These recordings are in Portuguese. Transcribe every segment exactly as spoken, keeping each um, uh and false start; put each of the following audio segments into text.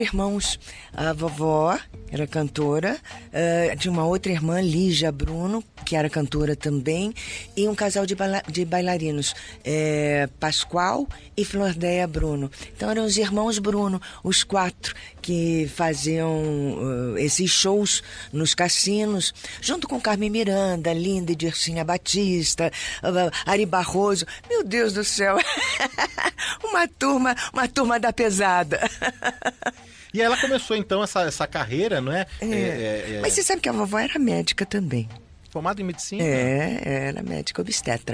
Irmãos, a vovó era cantora, uh, tinha uma outra irmã, Lígia Bruno, que era cantora também, e um casal de, baila- de bailarinos, é, Pascoal e Flordeia Bruno. Então eram os irmãos Bruno, os quatro, que faziam uh, esses shows nos cassinos, junto com Carmen Miranda, Linda e Dircinha Batista, uh, Ari Barroso. Meu Deus do céu! uma turma, uma turma da pesada. E ela começou, então, essa, essa carreira, não é? É. É, é, é... Mas você sabe que a vovó era médica também. Formada em medicina? É, era médica obstetra.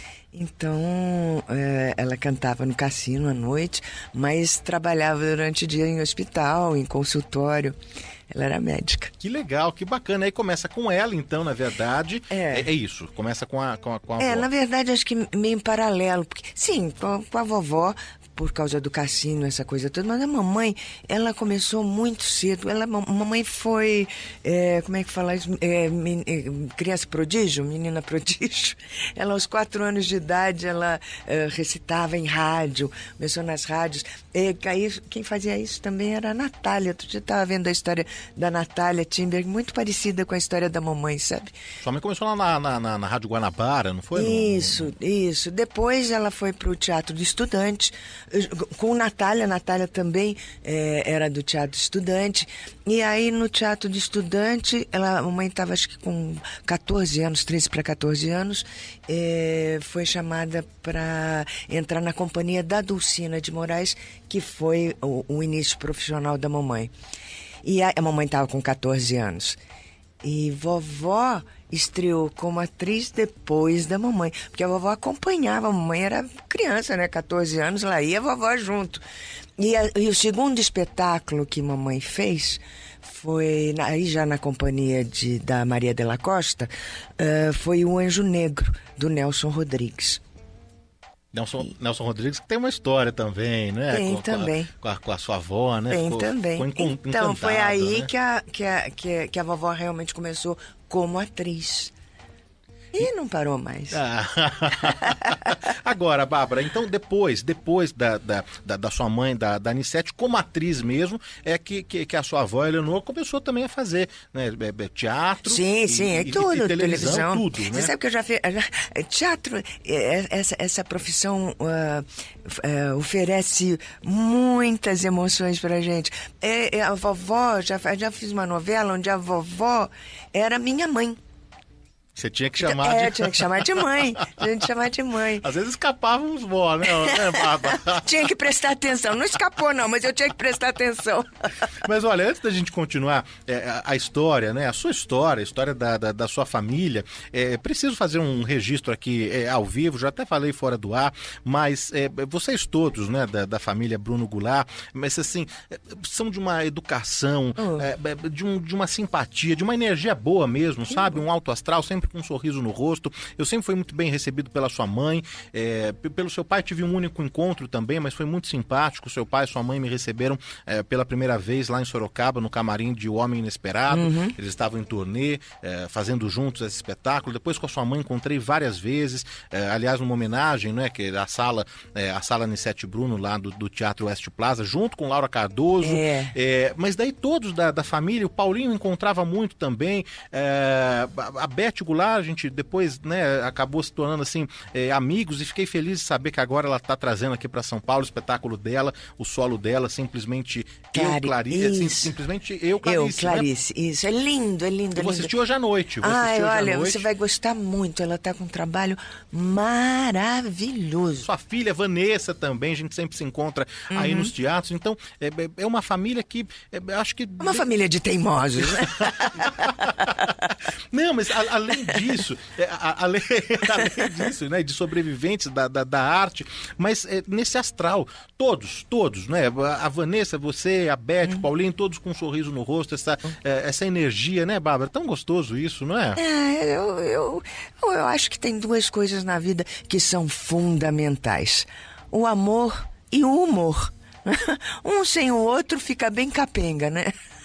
Então, é, ela cantava no cassino à noite, mas trabalhava durante o dia em hospital, em consultório. Ela era médica. Que legal, que bacana. Aí começa com ela, então, na verdade. É, é, é isso, começa com a, com a, com a É, avó. na verdade, acho que meio em paralelo. Porque, sim, com a, com a vovó, por causa do cassino, essa coisa toda. Mas a mamãe, ela começou muito cedo. Ela, a mamãe foi, é, como é que fala isso? É, men- é, criança prodígio, menina prodígio. Ela, aos quatro anos de idade, ela é, recitava em rádio, começou nas rádios. É, aí, quem fazia isso também era a Natália. Outro dia eu estava vendo a história da Natália Timberg, muito parecida com a história da mamãe, sabe? Sua mãe começou lá na, na, na, na Rádio Guanabara, não foi? Isso, isso. Depois ela foi para o Teatro do Estudante, com Natália. Natália também é, era do Teatro Estudante. E aí no Teatro do Estudante, ela, a mamãe estava acho que com catorze anos, treze para catorze anos, é, foi chamada para entrar na companhia da Dulcina de Moraes, que foi o, o início profissional da mamãe. E a, a mamãe estava com catorze anos. E vovó estreou como atriz depois da mamãe, porque a vovó acompanhava, a mamãe era criança, né, catorze anos, lá ia a vovó junto. E, a, e o segundo espetáculo que mamãe fez foi, na- aí já na companhia de, da Maria de la Costa, uh, foi O Anjo Negro, do Nelson Rodrigues. Nelson, Nelson Rodrigues, que tem uma história também, né? Tem com, também. Com a, com a sua avó, né? Tem Ficou- também. ficou encon- Então, foi encantado, aí né? que, a, que, a, que, a, que a que a vovó realmente começou como atriz. E não parou mais. Ah. Agora, Bárbara, então depois, depois da, da, da, da sua mãe, da, da Anissete, como atriz mesmo, é que, que, que a sua avó, Eleonor, começou também a fazer, né, é, é, teatro. Sim, e, sim, é e, tudo, e televisão, televisão. tudo, né? Você sabe que eu já fiz... já- teatro, é, essa, essa profissão ah, é, oferece muitas emoções pra gente. É, é, a vovó, já, já fiz uma novela onde a vovó era minha mãe. Você tinha que chamar É, de... tinha que chamar de mãe. Tinha que chamar de mãe. Às vezes escapavam uns vó, né, né, Bárbara? Tinha que prestar atenção. Não escapou, não, mas eu tinha que prestar atenção. Mas olha, antes da gente continuar é, a, a história, né, a sua história, a história da, da, da sua família, é, preciso fazer um registro aqui é, ao vivo, já até falei fora do ar, mas é, vocês todos, né, da, da família Bruno Goulart, mas assim, é, são de uma educação, Oh. é, é, de, um, de uma simpatia, de uma energia boa mesmo, sabe? Um alto astral, sempre com um sorriso no rosto. Eu sempre fui muito bem recebido pela sua mãe, é, p- pelo seu pai tive um único encontro também, mas foi muito simpático. Seu pai e sua mãe me receberam é, pela primeira vez lá em Sorocaba, no camarim de O Homem Inesperado. Uhum. Eles estavam em turnê, é, fazendo juntos esse espetáculo. Depois com a sua mãe encontrei várias vezes, é, aliás, numa homenagem, né, que a sala, é, a sala Anissete Bruno lá do, do Teatro Oeste Plaza, junto com Laura Cardoso. É. É, mas daí todos da, da família, o Paulinho encontrava muito também, é, a, a Beth Goulart, a gente depois, né, acabou se tornando assim, é, amigos, e fiquei feliz de saber que agora ela está trazendo aqui para São Paulo o espetáculo dela, o solo dela, simplesmente eu, Clari- Clarice, sim, isso. simplesmente eu, Eu, Clarice, né? Clarice, isso. É lindo, é lindo, é Eu vou lindo. assistir hoje à noite. Vou Ai, assistir hoje à olha, noite. você vai gostar muito. Ela tá com um trabalho maravilhoso. Sua filha, Vanessa, também, a gente sempre se encontra aí Uhum. nos teatros. Então, é, é- é uma família que, é, acho que... É uma família de teimosos, né? Não, mas a- além disso, é, a- a- além, além disso, né, de sobreviventes da, da, da arte, mas é, nesse astral, todos, todos, né? A Vanessa, você, a Beth, o Paulinho, todos com um sorriso no rosto, essa, é, essa energia, né, Bárbara? Tão gostoso isso, não é? É, eu, eu, eu acho que tem duas coisas na vida que são fundamentais: o amor e o humor. Um sem o outro fica bem capenga, né?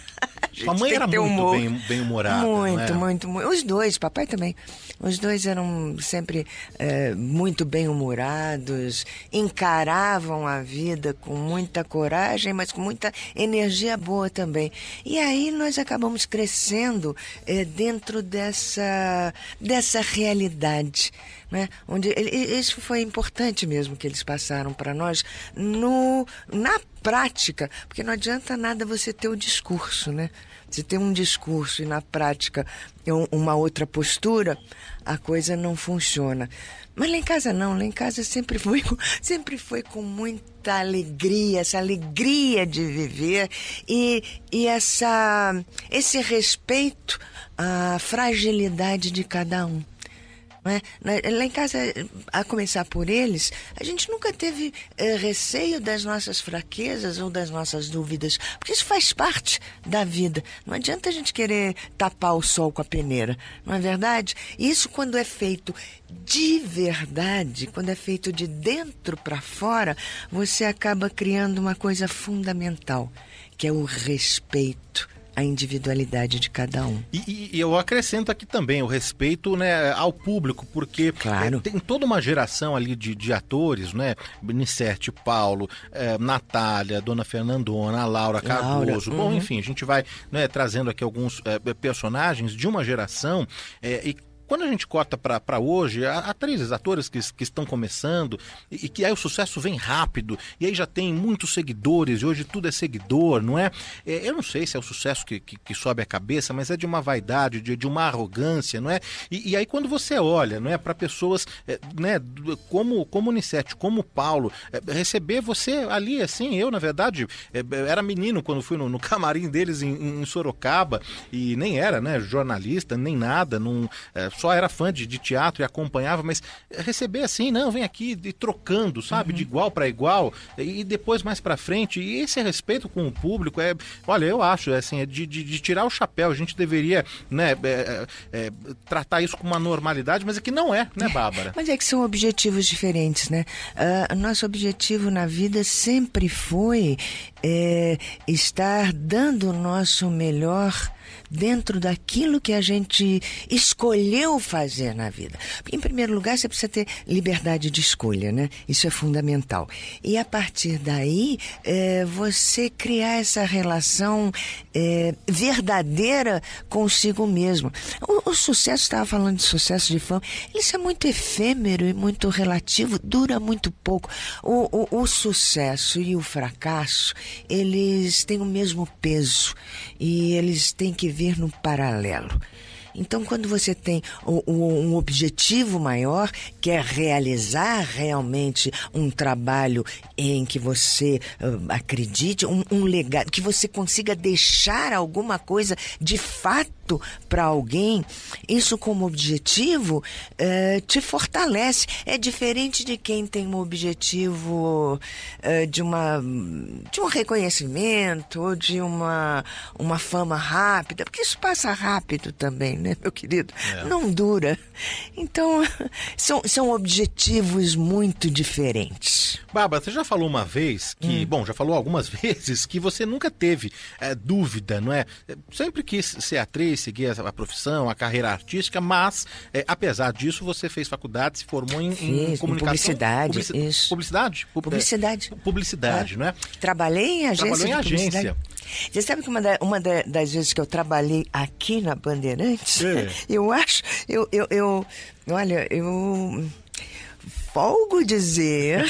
Sua mãe era muito bem, bem humorada, Muito, não é? muito, muito. Os dois, papai também. Os dois eram sempre é, muito bem humorados, encaravam a vida com muita coragem, mas com muita energia boa também. E aí nós acabamos crescendo é, dentro dessa, dessa realidade, né? Onde ele, isso foi importante mesmo que eles passaram para nós no, na prática, porque não adianta nada você ter o discurso, né? Se tem um discurso e na prática uma outra postura, a coisa não funciona. Mas lá em casa não, lá em casa sempre foi, sempre foi com muita alegria, essa alegria de viver e, e essa, esse respeito à fragilidade de cada um. Não é? Lá em casa, a começar por eles, a gente nunca teve eh, receio das nossas fraquezas ou das nossas dúvidas, porque isso faz parte da vida. Não adianta a gente querer tapar o sol com a peneira, não é verdade? Isso quando é feito de verdade, quando é feito de dentro para fora, você acaba criando uma coisa fundamental, que é o respeito a individualidade de cada um. E, e eu acrescento aqui também o respeito, né, ao público, porque claro. é, tem toda uma geração ali de, de atores, né? Benicete, Paulo, é, Natália, Dona Fernandona, Laura Cardoso. Laura. Bom, Uhum. enfim, a gente vai, né, trazendo aqui alguns é, personagens de uma geração é, e quando a gente corta para hoje, atrizes, atores que, que estão começando e, e que aí o sucesso vem rápido e aí já tem muitos seguidores e hoje tudo é seguidor, não é? é eu não sei se é o sucesso que, que, que sobe a cabeça, mas é de uma vaidade, de, de uma arrogância, não é? E, e aí quando você olha, não é, para pessoas, é, né, como como Unicete, como Paulo, é, receber você ali, assim, eu na verdade é, era menino quando fui no, no camarim deles em, em Sorocaba e nem era, né, jornalista, nem nada, não... É, só era fã de, de teatro e acompanhava, mas receber assim, não, vem aqui e trocando, sabe, uhum. de igual para igual, e depois mais para frente, e esse respeito com o público, é, olha, eu acho, é, assim, é de, de, de tirar o chapéu, a gente deveria, né, é, é, tratar isso com uma normalidade, mas é que não é, né, Bárbara? Mas é que são objetivos diferentes, né? Uh, nosso objetivo na vida sempre foi é, estar dando o nosso melhor dentro daquilo que a gente escolheu fazer na vida. Em primeiro lugar, você precisa ter liberdade de escolha, né? Isso é fundamental. E a partir daí, é, você criar essa relação é, verdadeira consigo mesmo. O, o sucesso, estava falando de sucesso de fama, isso é muito efêmero e muito relativo, dura muito pouco. O, o, o sucesso e o fracasso, eles têm o mesmo peso e eles têm que vir no paralelo. Então, quando você tem um objetivo maior, que é realizar realmente um trabalho em que você uh, acredite, um, um legado, que você consiga deixar alguma coisa de fato para alguém, isso como objetivo uh, te fortalece. É diferente de quem tem um objetivo uh, de, uma, de um reconhecimento ou de uma, uma fama rápida, porque isso passa rápido também, né, meu querido? É. Não dura. Então, são, são objetivos muito diferentes. Bárbara, você já falou uma vez que, hum. bom, já falou algumas vezes que você nunca teve é, dúvida, não é? Sempre quis ser atriz, seguir a, a profissão, a carreira artística, mas, é, apesar disso, você fez faculdade, se formou em, em comunicação. Publicidade, Publici- isso. Publicidade? Pub- Publicidade. Publicidade, é. não é? Trabalhei em agência Trabalhou em de agência. Você sabe que uma, da, uma da, das vezes que eu trabalhei aqui na Bandeirantes, é. eu acho, eu, eu, eu, olha, eu folgo dizer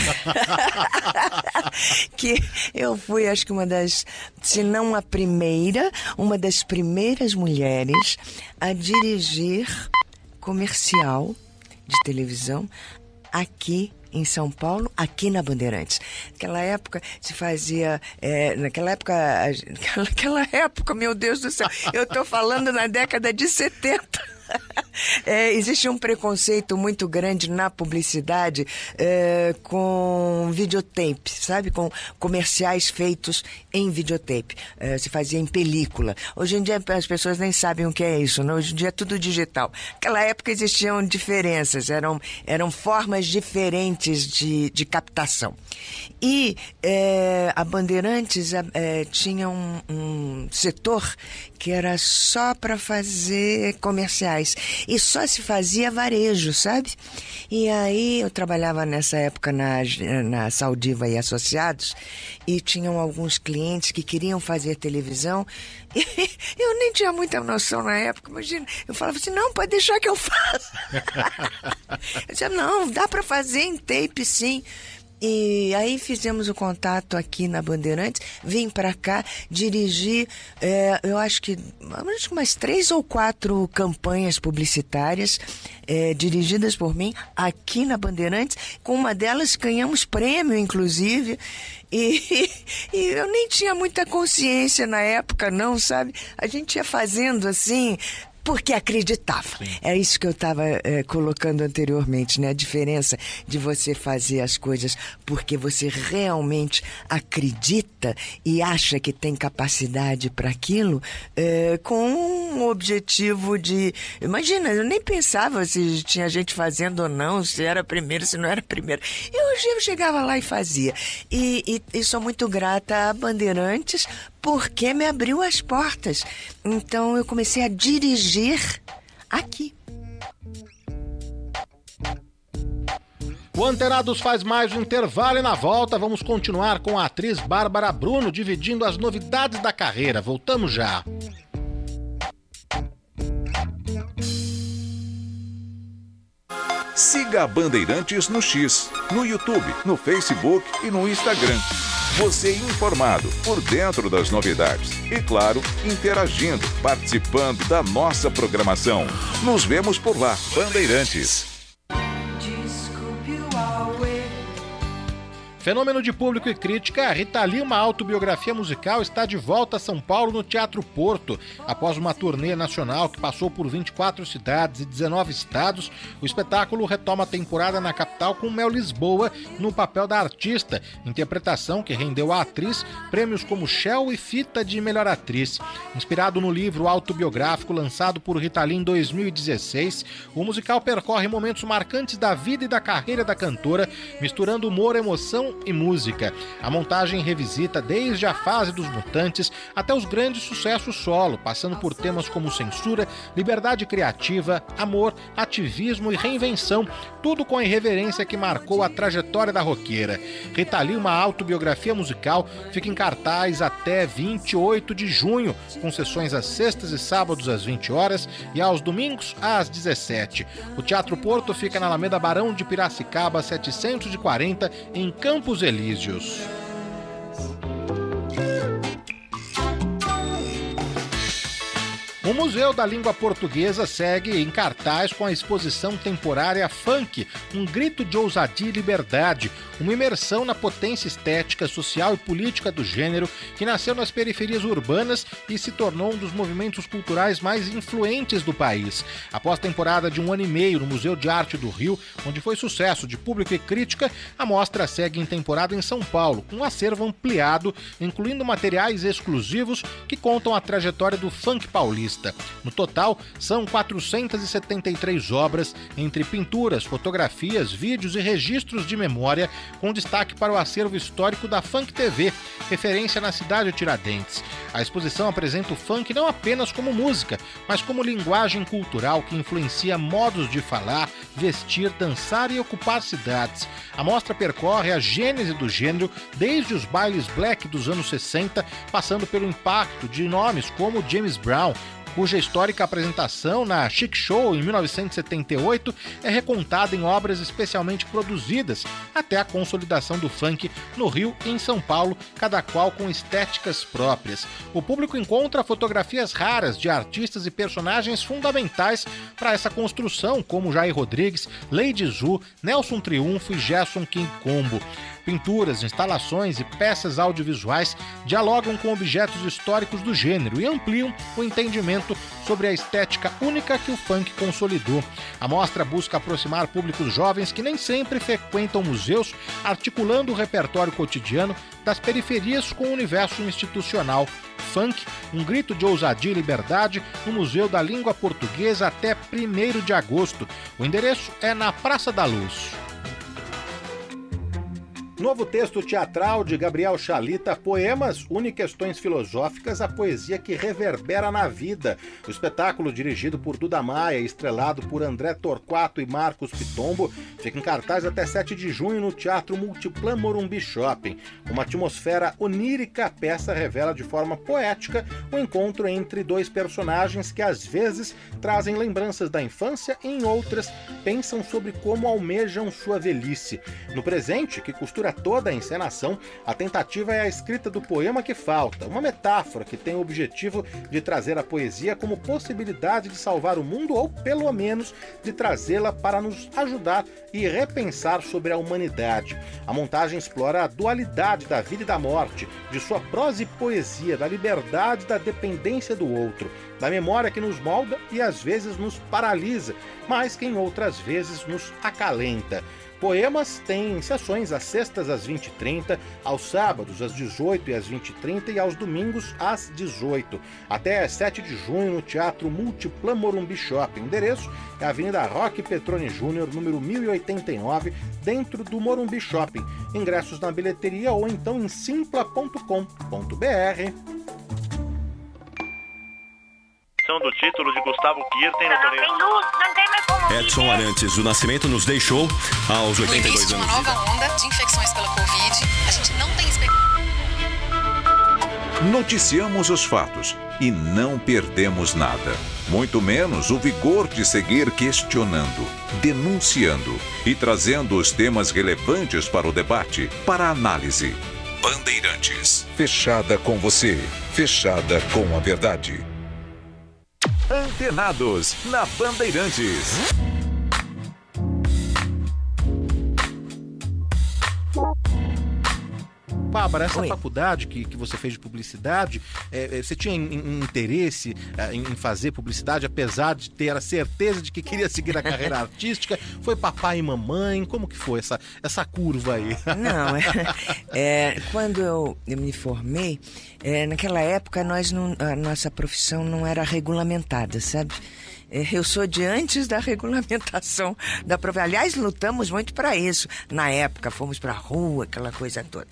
que eu fui, acho que uma das, se não a primeira, uma das primeiras mulheres a dirigir comercial de televisão aqui em São Paulo, aqui na Bandeirantes. Naquela época se fazia, é, naquela época, naquela época, meu Deus do céu, eu tô falando na década de setenta. É, existe um preconceito muito grande na publicidade é, com videotape, sabe? Com comerciais feitos em videotape. É, se fazia em película. Hoje em dia as pessoas nem sabem o que é isso, né? Hoje em dia é tudo digital. Naquela época existiam diferenças, eram, eram formas diferentes de, de captação. E é, a Bandeirantes é, tinha um, um setor que era só para fazer comerciais. E só se fazia varejo, sabe? E aí eu trabalhava nessa época na, na Saldiva e Associados e tinham alguns clientes que queriam fazer televisão e eu nem tinha muita noção na época, imagina. Eu falava assim, não, pode deixar que eu faça. Eu dizia, não, dá para fazer em tape sim. E aí fizemos o contato aqui na Bandeirantes, vim para cá, dirigi, é, eu acho que umas três ou quatro campanhas publicitárias é, dirigidas por mim aqui na Bandeirantes. Com uma delas ganhamos prêmio, inclusive, e, e eu nem tinha muita consciência na época, não, sabe? A gente ia fazendo assim... porque acreditava. Sim. É isso que eu estava é, colocando anteriormente, né? A diferença de você fazer as coisas porque você realmente acredita e acha que tem capacidade para aquilo, é, com um objetivo de... Imagina, eu nem pensava se tinha gente fazendo ou não, se era primeiro, se não era primeiro. Eu, eu chegava lá e fazia. E, e, e sou muito grata a Bandeirantes porque me abriu as portas. Então eu comecei a dirigir aqui. O Antenados faz mais um intervalo e na volta vamos continuar com a atriz Bárbara Bruno dividindo as novidades da carreira. Voltamos já. Siga a Bandeirantes no X, no YouTube, no Facebook e no Instagram. Você informado, por dentro das novidades. E, claro, interagindo, participando da nossa programação. Nos vemos por lá, Bandeirantes. Fenômeno de público e crítica, Rita Lee, uma autobiografia musical, está de volta a São Paulo no Teatro Porto. Após uma turnê nacional que passou por vinte e quatro cidades e dezenove estados, o espetáculo retoma a temporada na capital com Mel Lisboa no papel da artista, interpretação que rendeu à atriz prêmios como Shell e Fita de Melhor Atriz. Inspirado no livro autobiográfico lançado por Rita Lee em dois mil e dezesseis, o musical percorre momentos marcantes da vida e da carreira da cantora, misturando humor, emoção e música. A montagem revisita desde a fase dos Mutantes até os grandes sucessos solo, passando por temas como censura, liberdade criativa, amor, ativismo e reinvenção, tudo com a irreverência que marcou a trajetória da roqueira. Rita Lee, uma autobiografia musical, fica em cartaz até vinte e oito de junho, com sessões às sextas e sábados às vinte horas e aos domingos às dezessete. O Teatro Porto fica na Alameda Barão de Piracicaba, setecentos e quarenta, em Campos Elíseos. O Museu da Língua Portuguesa segue em cartaz com a exposição temporária Funk, um grito de ousadia e liberdade, uma imersão na potência estética, social e política do gênero que nasceu nas periferias urbanas e se tornou um dos movimentos culturais mais influentes do país. Após temporada de um ano e meio no Museu de Arte do Rio, onde foi sucesso de público e crítica, a mostra segue em temporada em São Paulo, com um acervo ampliado, incluindo materiais exclusivos que contam a trajetória do funk paulista. No total, são quatrocentas e setenta e três obras, entre pinturas, fotografias, vídeos e registros de memória, com destaque para o acervo histórico da Funk T V, referência na cidade de Tiradentes. A exposição apresenta o funk não apenas como música, mas como linguagem cultural que influencia modos de falar, vestir, dançar e ocupar cidades. A mostra percorre a gênese do gênero desde os bailes black dos anos sessenta, passando pelo impacto de nomes como James Brown, cuja histórica apresentação na Chic Show em mil novecentos e setenta e oito é recontada em obras especialmente produzidas, até a consolidação do funk no Rio e em São Paulo, cada qual com estéticas próprias. O público encontra fotografias raras de artistas e personagens fundamentais para essa construção, como Jair Rodrigues, Lady Zu, Nelson Triunfo e Gerson King Combo. Pinturas, instalações e peças audiovisuais dialogam com objetos históricos do gênero e ampliam o entendimento sobre a estética única que o funk consolidou. A mostra busca aproximar públicos jovens que nem sempre frequentam museus, articulando o repertório cotidiano das periferias com o universo institucional. Funk, um grito de ousadia e liberdade no Museu da Língua Portuguesa até primeiro de agosto. O endereço é na Praça da Luz. Novo texto teatral de Gabriel Chalita, Poemas une questões filosóficas à poesia que reverbera na vida. O espetáculo, dirigido por Duda Maia e estrelado por André Torquato e Marcos Pitombo, fica em cartaz até sete de junho no Teatro Multiplan Morumbi Shopping. Uma atmosfera onírica, a peça revela de forma poética o encontro entre dois personagens que às vezes trazem lembranças da infância e em outras pensam sobre como almejam sua velhice. No presente, que costura toda a encenação, a tentativa é a escrita do poema que falta, uma metáfora que tem o objetivo de trazer a poesia como possibilidade de salvar o mundo ou, pelo menos, de trazê-la para nos ajudar e repensar sobre a humanidade. A montagem explora a dualidade da vida e da morte, de sua prosa e poesia, da liberdade e da dependência do outro, da memória que nos molda e às vezes nos paralisa, mas que em outras vezes nos acalenta. Poemas tem sessões às sextas às vinte e trinta, aos sábados às dezoito e às vinte e trinta e aos domingos às dezoito. Até sete de junho no Teatro Multiplan Morumbi Shopping. O endereço é a Avenida Roque Petroni Júnior, número mil e oitenta e nove, dentro do Morumbi Shopping. Ingressos na bilheteria ou então em simpla ponto com ponto b r. Do título de Gustavo Kirten no torneio. Não tem luz, não tem mais como Edson viver. Arantes do Nascimento nos deixou aos oitenta e dois anos. anos. No início de uma nova onda de infecções pela Covid, a gente não tem expectativa. Noticiamos os fatos e não perdemos nada. Muito menos o vigor de seguir questionando, denunciando e trazendo os temas relevantes para o debate, para a análise. Bandeirantes. Fechada com você. Fechada com a verdade. Antenados, na Bandeirantes. Bárbara, essa Oi. faculdade que, que você fez de publicidade, é, é, você tinha in, in, interesse é, em fazer publicidade, apesar de ter a certeza de que queria seguir a carreira artística? Foi papai e mamãe? Como que foi essa, essa curva aí? Não, é, é, quando eu, eu me formei, é, naquela época nós não, a nossa profissão não era regulamentada, sabe? Eu sou de antes da regulamentação da profissão. Aliás, lutamos muito para isso. Na época, fomos para a rua, aquela coisa toda.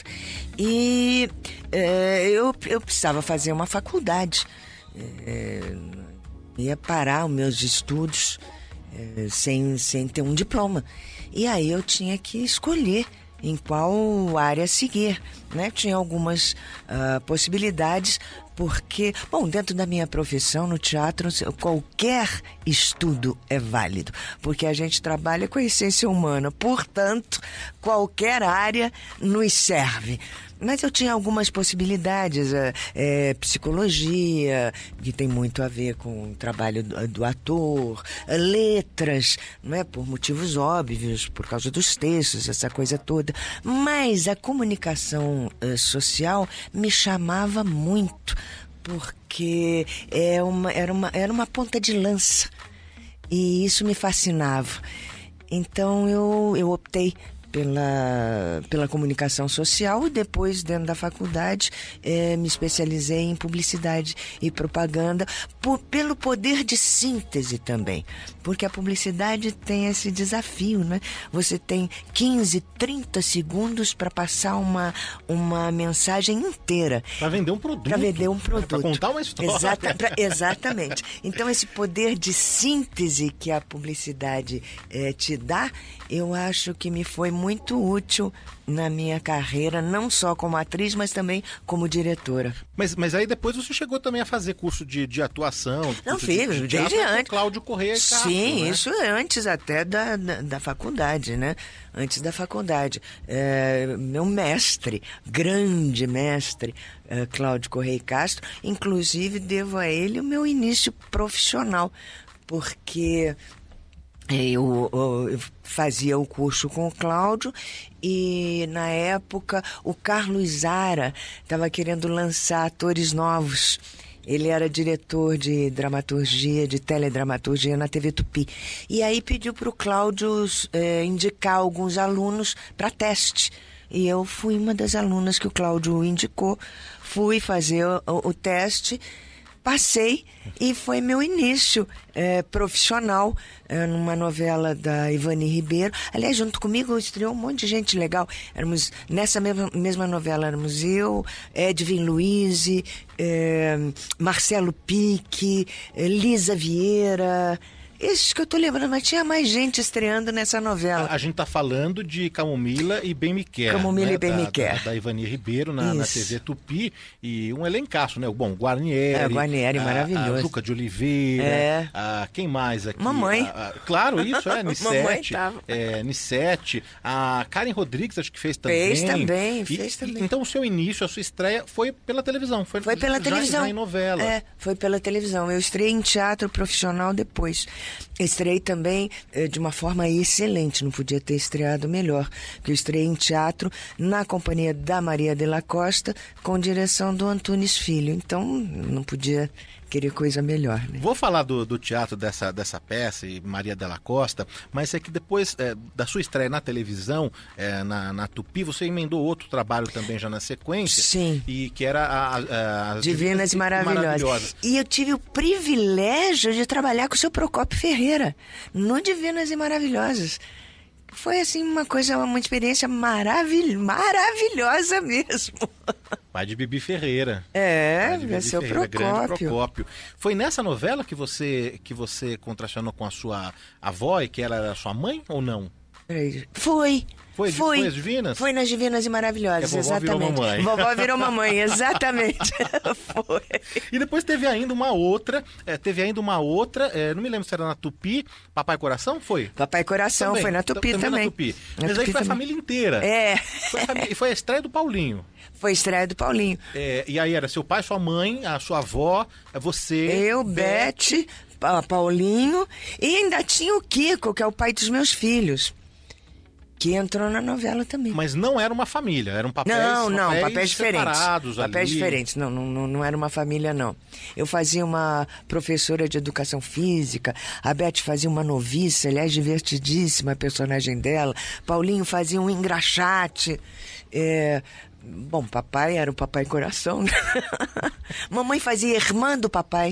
E é, eu, eu precisava fazer uma faculdade. É, ia parar os meus estudos é, sem, sem ter um diploma. E aí eu tinha que escolher em qual área seguir, né? Tinha algumas uh, possibilidades, porque, bom, dentro da minha profissão, no teatro, qualquer estudo é válido, porque a gente trabalha com a essência humana, portanto, qualquer área nos serve. Mas eu tinha algumas possibilidades, é, é, psicologia, que tem muito a ver com o trabalho do, do ator, letras, não é? Por motivos óbvios, por causa dos textos, essa coisa toda. Mas a comunicação é, social me chamava muito, porque é uma, era, uma, era uma ponta de lança, e isso me fascinava. Então eu, eu optei Pela, pela comunicação social e depois, dentro da faculdade, eh, me especializei em publicidade e propaganda por, pelo poder de síntese também. Porque a publicidade tem esse desafio, né? Você tem quinze, trinta segundos para passar uma, uma mensagem inteira. Para vender um produto. Para vender um produto. Para contar uma história. Exata, pra, exatamente. Então, esse poder de síntese que a publicidade eh, te dá, eu acho que me foi muito útil na minha carreira, não só como atriz, mas também como diretora. Mas, mas aí depois você chegou também a fazer curso de, de atuação? De Não, curso fiz, de, de desde teatro, antes. Cláudio Correia Castro, Sim, né? isso antes até da, da, da faculdade, né? Antes da faculdade. É, meu mestre, grande mestre, é, Cláudio Correia Castro, inclusive devo a ele o meu início profissional, porque Eu, eu fazia o curso com o Cláudio e, na época, o Carlos Zara estava querendo lançar atores novos. Ele era diretor de dramaturgia, de teledramaturgia na T V Tupi. E aí pediu para o Cláudio eh, indicar alguns alunos para teste. E eu fui uma das alunas que o Cláudio indicou. Fui fazer o, o teste. Passei e foi meu início é, profissional é, numa novela da Ivani Ribeiro. Aliás, junto comigo estreou um monte de gente legal. Éramos, nessa mesma, mesma novela éramos eu, Edwin Luiz, é, Marcelo Pique, é, Lisa Vieira... Esses que eu tô lembrando, mas tinha mais gente estreando nessa novela. A, a gente tá falando de Camomila e Bem Me Quer. Camomila né? e Bem da, Me Quer. Da, da Ivani Ribeiro na, na T V Tupi. E um elencaço, né? Bom, Guarnieri. É, Guarnieri, a, maravilhoso. A Juca de Oliveira. É. A, quem mais aqui? Mamãe. A, a, claro, isso, é. Nissete. tava. É, Nissete. A Karen Rodrigues, acho que fez também. Fez também, e, fez também. E, então o seu início, a sua estreia foi pela televisão. Foi, Foi pela já, televisão. Já em novela. É, foi pela televisão. Eu estreiei em teatro profissional depois. Estreiei também eh, de uma forma excelente, não podia ter estreado melhor. Eu estreiei em teatro na companhia da Maria de la Costa, com direção do Antunes Filho. Então, não podia querer coisa melhor, né? Vou falar do, do teatro dessa, dessa peça, e Maria de la Costa, mas é que depois é, da sua estreia na televisão, é, na, na Tupi, você emendou outro trabalho também já na sequência. Sim. E que era a, a, as Divinas e Maravilhosas. Maravilhosas. E eu tive o privilégio de trabalhar com o seu Procópio Ferreira, no Divinas e Maravilhosas. Foi, assim, uma coisa, uma experiência maravil... maravilhosa mesmo. Pai de Bibi Ferreira. É, Pai de Bibi seu Ferreira, grande Procópio. Procópio. Foi nessa novela que você, que você contracionou com a sua avó e que ela era sua mãe ou não? Foi. Foi, foi, foi as Divinas? Foi nas Divinas e Maravilhosas, É, vovó exatamente. virou mamãe. Vovó virou mamãe, exatamente. Foi. E depois teve ainda uma outra, é, teve ainda uma outra, é, não me lembro se era na Tupi, Papai Coração, foi? Papai Coração, Também, foi na Tupi também. também. Na Tupi. Na Mas Tupi aí foi também. a família inteira. É. Foi a, família, foi a estreia do Paulinho. Foi a estreia do Paulinho. É, e aí era seu pai, sua mãe, a sua avó, você... Eu, Beth, Pa- Paulinho, e ainda tinha o Kiko, que é o pai dos meus filhos, que entrou na novela também. Mas não era uma família, eram papéis, Não, não, papéis, papéis diferentes. separados Papéis ali. diferentes, não, não, não era uma família, não. Eu fazia uma professora de educação física, a Beth fazia uma noviça, aliás, divertidíssima a personagem dela, Paulinho fazia um engraxate, é... Bom, papai era o Papai Coração, né? Mamãe fazia irmã do papai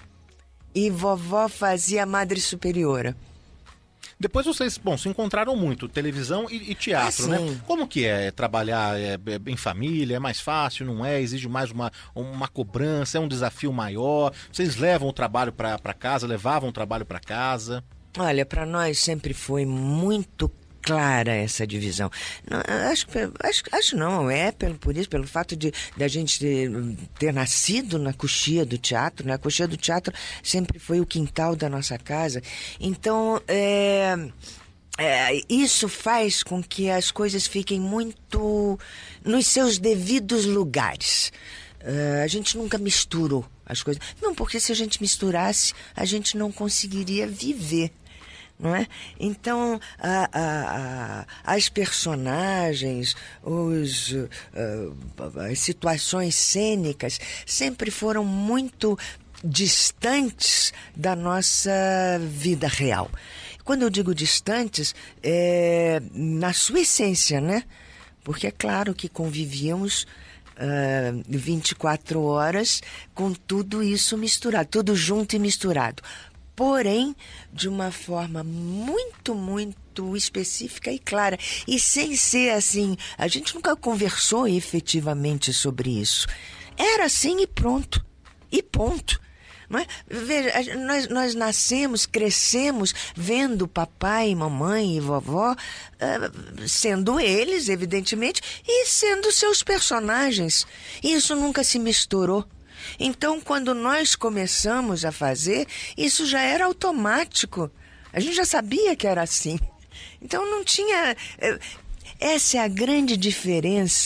e vovó fazia a Madre Superiora. Depois vocês, bom, se encontraram muito, televisão e, e teatro, Ah, né? sim. Como que é trabalhar é, é, em família? É mais fácil, não é? Exige mais uma, uma cobrança, é um desafio maior? Vocês levam o trabalho para casa, levavam o trabalho para casa? Olha, para nós sempre foi muito clara essa divisão. Não, acho, acho, acho não, é pelo, por isso, pelo fato de, de a gente ter, ter nascido na coxia do teatro, né? A coxia do teatro sempre foi o quintal da nossa casa. Então, é, é, isso faz com que as coisas fiquem muito nos seus devidos lugares. Uh, a gente nunca misturou as coisas. Não, porque se a gente misturasse, a gente não conseguiria viver. Não é? Então, a, a, a, as personagens, os, uh, as situações cênicas sempre foram muito distantes da nossa vida real. Quando eu digo distantes, é na sua essência, né? Porque é claro que convivíamos uh, vinte e quatro horas com tudo isso misturado, tudo junto e misturado. Porém, de uma forma muito, muito específica e clara. E sem ser assim, a gente nunca conversou efetivamente sobre isso. Era assim e pronto. E ponto. Não é? Veja, nós, nós nascemos, crescemos vendo papai, mamãe e vovó, uh, sendo eles, evidentemente, e sendo seus personagens. E isso nunca se misturou. Então, quando nós começamos a fazer, isso já era automático. A gente já sabia que era assim. Então, não tinha... Essa é a grande diferença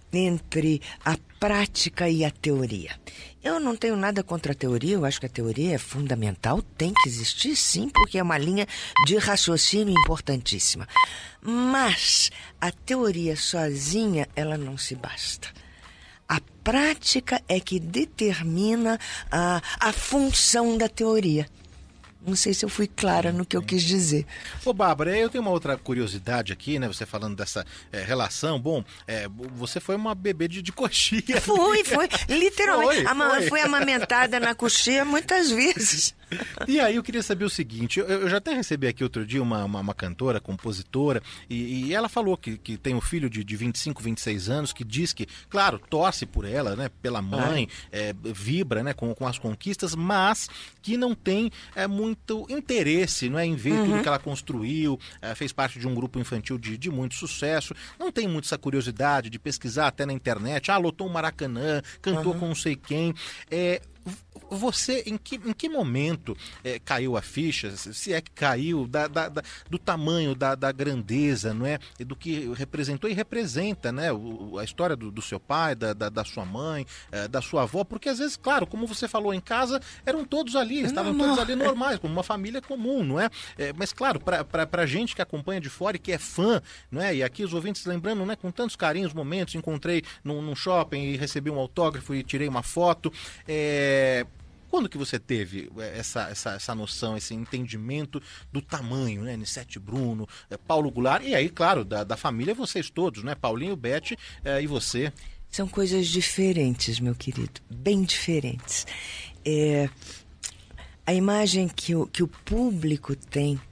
entre a prática e a teoria. Eu não tenho nada contra a teoria, eu acho que a teoria é fundamental, tem que existir sim, porque é uma linha de raciocínio importantíssima. Mas a teoria sozinha, ela não se basta. A prática é que determina a, a função da teoria. Não sei se eu fui clara no que eu quis dizer. Ô, Bárbara, eu tenho uma outra curiosidade aqui, né? Você falando dessa é, relação. Bom, é, você foi uma bebê de, de coxinha. Foi, foi. Literalmente. Foi, Ama- foi. Fui amamentada na coxinha muitas vezes. E aí eu queria saber o seguinte, eu, eu já até recebi aqui outro dia uma, uma, uma cantora, compositora, e, e ela falou que, que tem um filho de, de vinte e cinco, vinte e seis anos, que diz que, claro, torce por ela, né, pela mãe, é, vibra, né, com, com as conquistas, mas que não tem é, muito interesse, não é, em ver uhum. tudo que ela construiu, é, fez parte de um grupo infantil de, de muito sucesso, não tem muito essa curiosidade de pesquisar até na internet, ah, lotou um Maracanã, cantou uhum. com não sei quem, é... Você, em que, em que momento é, caiu a ficha, se é que caiu, da, da, da, do tamanho, da, da grandeza, não é? E do que representou e representa, né? O, a história do, do seu pai, da, da, da sua mãe, é, da sua avó, porque às vezes, claro, como você falou, em casa eram todos ali, estavam não, todos ali normais, como uma família comum, não é? é mas claro, para a gente que acompanha de fora e que é fã, não é? E aqui os ouvintes lembrando, né, com tantos carinhos, momentos, encontrei num, num shopping e recebi um autógrafo e tirei uma foto, é... Quando que você teve essa, essa, essa noção, esse entendimento do tamanho, né? Nissete Bruno, Paulo Goulart, e aí, claro, da, da família, vocês todos, né? Paulinho, Beth é, e você. São coisas diferentes, meu querido, bem diferentes. É, a imagem que o, que o público tem,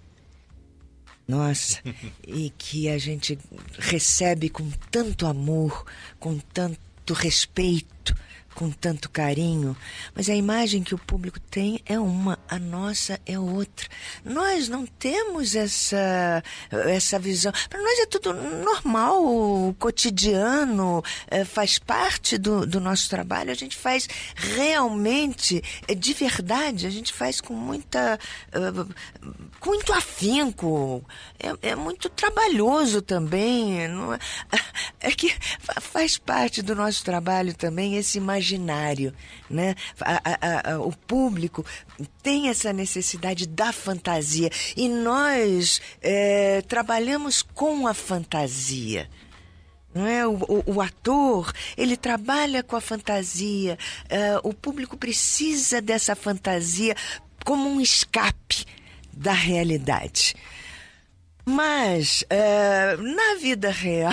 nossa, e que a gente recebe com tanto amor, com tanto respeito, com tanto carinho, mas a imagem que o público tem é uma, a nossa é outra. Nós não temos essa, essa visão. Para nós é tudo normal, cotidiano, é, faz parte do, do nosso trabalho. A gente faz realmente, é, de verdade, a gente faz com muita, uh, com muito afinco. É, é muito trabalhoso também. Não é, é que faz parte do nosso trabalho também esse imaginário. Imaginário, né? A, a, a, o público tem essa necessidade da fantasia e nós é, trabalhamos com a fantasia. Não é? O, o, o ator, ele trabalha com a fantasia, é, o público precisa dessa fantasia como um escape da realidade. Mas, é, na vida real,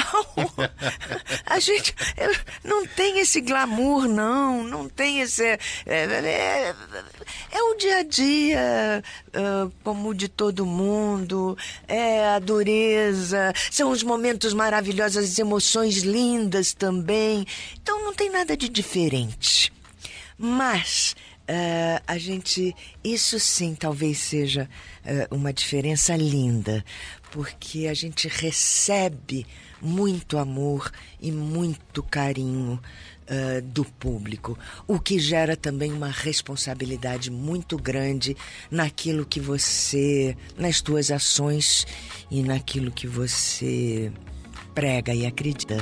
a gente não tem esse glamour, não. Não tem esse... É, é, é o dia a dia, é, como o de todo mundo. É a dureza, são os momentos maravilhosos, as emoções lindas também. Então, não tem nada de diferente. Mas... Uh, a gente, isso sim talvez seja uh, uma diferença linda, porque a gente recebe muito amor e muito carinho uh, do público, o que gera também uma responsabilidade muito grande naquilo que você, nas tuas ações e naquilo que você prega e acredita.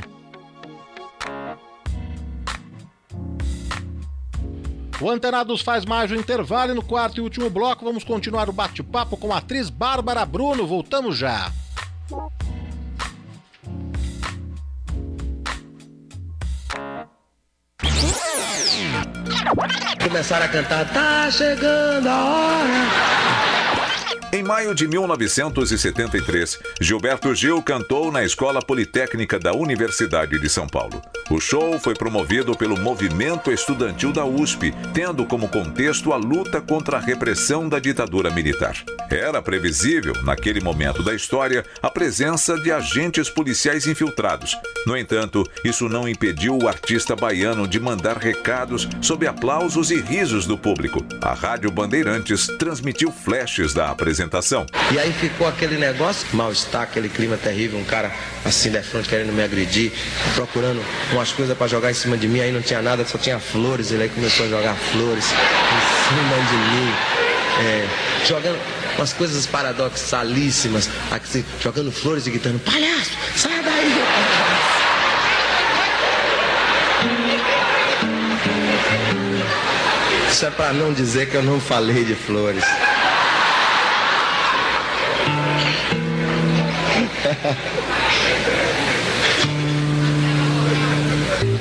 O Antenados faz mais um intervalo e no quarto e último bloco vamos continuar o bate-papo com a atriz Bárbara Bruno. Voltamos já. Começaram a cantar, tá chegando a hora. Em maio de mil novecentos e setenta e três, Gilberto Gil cantou na Escola Politécnica da Universidade de São Paulo. O show foi promovido pelo movimento estudantil da U S P, tendo como contexto a luta contra a repressão da ditadura militar. Era previsível, naquele momento da história, a presença de agentes policiais infiltrados. No entanto, isso não impediu o artista baiano de mandar recados sob aplausos e risos do público. A Rádio Bandeirantes transmitiu flashes da apresentação. E aí ficou aquele negócio, mal-estar, aquele clima terrível, um cara assim de frente querendo me agredir, procurando umas coisas pra jogar em cima de mim, aí não tinha nada, só tinha flores, ele aí começou a jogar flores em cima de mim, é, jogando umas coisas paradoxalíssimas, assim, jogando flores e gritando, palhaço, sai daí, palhaço. Isso é para não dizer que eu não falei de flores.